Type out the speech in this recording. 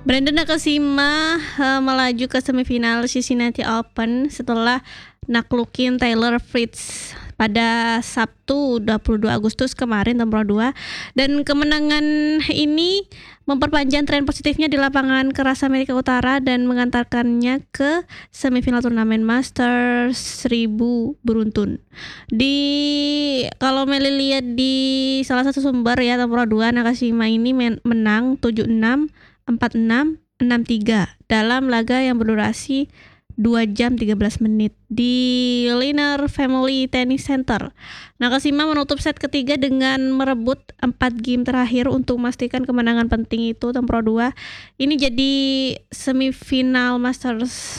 Brandon Nakashima melaju ke semifinal Cincinnati Open setelah naklukin Taylor Fritz pada Sabtu 22 Agustus kemarin nomor 2, dan kemenangan ini memperpanjang tren positifnya di lapangan keras Amerika Utara dan mengantarkannya ke semifinal turnamen Masters 1000 beruntun. Kalau Meli lihat di salah satu sumber ya, nomor 2 Nakashima ini menang 7-6, 4-6, 6-3 dalam laga yang berdurasi 2 jam 13 menit di Liner Family Tennis Center. Nakashima menutup set ketiga dengan merebut 4 game terakhir untuk memastikan kemenangan penting itu nomor 2. Ini jadi semifinal Masters